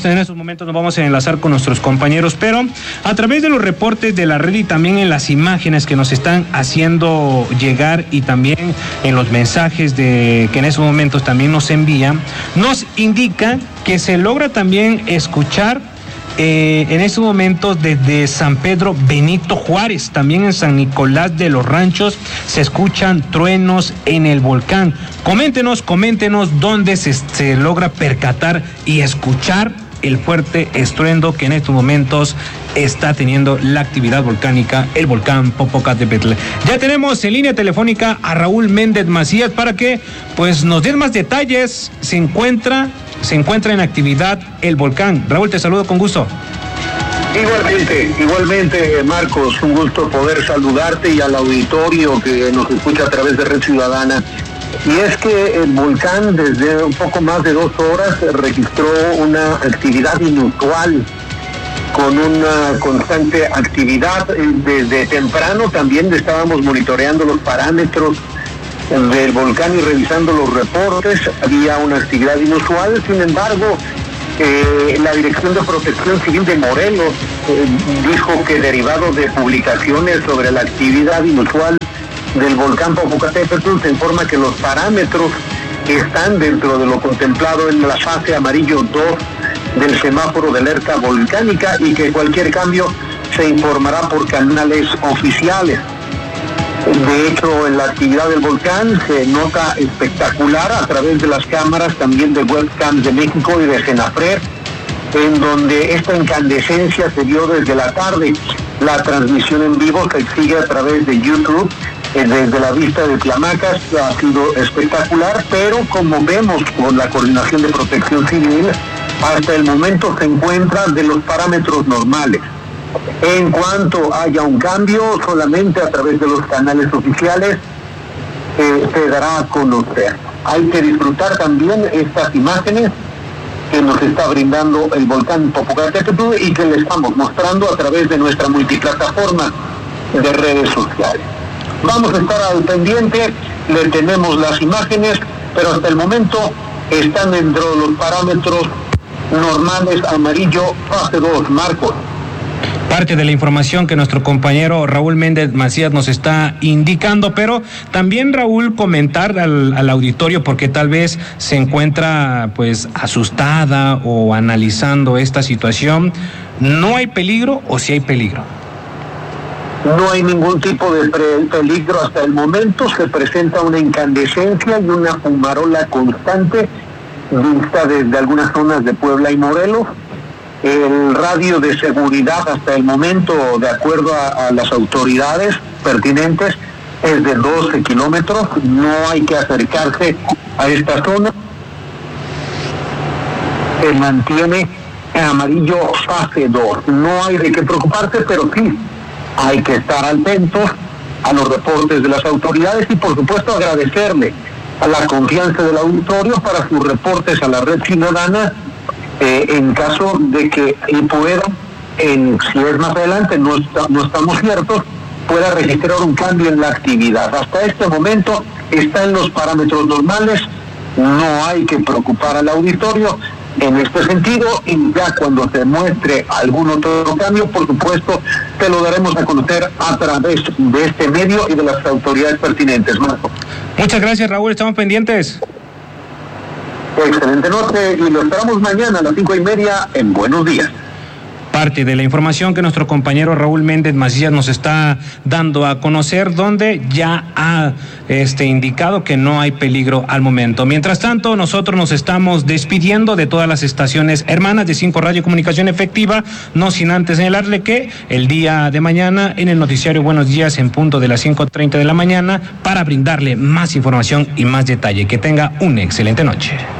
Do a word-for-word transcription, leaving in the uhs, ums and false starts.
en estos momentos nos vamos a enlazar con nuestros compañeros, pero a través de los reportes de la red y también en las imágenes que nos están haciendo llegar y también en los mensajes de que en esos momentos también nos envían, nos indica que se logra también escuchar Eh, en estos momentos desde San Pedro Benito Juárez, también en San Nicolás de los Ranchos se escuchan truenos en el volcán. Coméntenos, coméntenos dónde se, se logra percatar y escuchar el fuerte estruendo que en estos momentos está teniendo la actividad volcánica, el volcán Popocatépetl. Ya tenemos en línea telefónica a Raúl Méndez Macías para que pues nos den más detalles. Se encuentra, se encuentra en actividad el volcán. Raúl, te saludo con gusto. Igualmente, igualmente, Marcos, un gusto poder saludarte y al auditorio que nos escucha a través de Red Ciudadana. Y es que el volcán desde un poco más de dos horas registró una actividad inusual, con una constante actividad. Desde temprano también estábamos monitoreando los parámetros del volcán y revisando los reportes. Había una actividad inusual, sin embargo, eh, la Dirección de Protección Civil de Morelos eh, dijo que derivado de publicaciones sobre la actividad inusual del volcán Popocatépetl, se informa que los parámetros están dentro de lo contemplado en la fase amarillo dos del semáforo de alerta volcánica y que cualquier cambio se informará por canales oficiales. De hecho, en la actividad del volcán se nota espectacular a través de las cámaras también de webcams de México y de Senafred, en donde esta incandescencia se vio desde la tarde. La transmisión en vivo se sigue a través de YouTube. Desde la vista de Tlamacas ha sido espectacular, pero como vemos con la Coordinación de Protección Civil, hasta el momento se encuentra de los parámetros normales. En cuanto haya un cambio, solamente a través de los canales oficiales eh, se dará a conocer. Hay que disfrutar también estas imágenes que nos está brindando el volcán Popocatépetl y que le estamos mostrando a través de nuestra multiplataforma de redes sociales. Vamos a estar al pendiente, le tenemos las imágenes, pero hasta el momento están dentro de los parámetros normales amarillo fase dos, Marcos. Parte de la información que nuestro compañero Raúl Méndez Macías nos está indicando, pero también, Raúl, comentar al, al auditorio, porque tal vez se encuentra pues asustada o analizando esta situación, ¿no hay peligro o sí hay peligro? No hay ningún tipo de peligro hasta el momento. Se presenta una incandescencia y una fumarola constante vista desde algunas zonas de Puebla y Morelos. El radio de seguridad hasta el momento, de acuerdo a, a las autoridades pertinentes, es de doce kilómetros. No hay que acercarse a esta zona. Se mantiene en amarillo fase dos. No hay de qué preocuparse, pero sí hay que estar atentos a los reportes de las autoridades y, por supuesto, agradecerle a la confianza del auditorio para sus reportes a la Red Ciudadana eh, en caso de que pueda, en, si es más adelante, no, está, no estamos ciertos, pueda registrar un cambio en la actividad. Hasta este momento está en los parámetros normales, no hay que preocupar al auditorio en este sentido, y ya cuando se muestre algún otro cambio, por supuesto, te lo daremos a conocer a través de este medio y de las autoridades pertinentes, Marco. Muchas gracias, Raúl, estamos pendientes. Excelente noche y lo esperamos mañana a las cinco y media en Buenos Días. Parte de la información que nuestro compañero Raúl Méndez Macías nos está dando a conocer, donde ya ha este, indicado que no hay peligro al momento. Mientras tanto, nosotros nos estamos despidiendo de todas las estaciones hermanas de Cinco Radio Comunicación Efectiva, no sin antes señalarle que el día de mañana en el noticiario Buenos Días en punto de las cinco treinta de la mañana para brindarle más información y más detalle. Que tenga una excelente noche.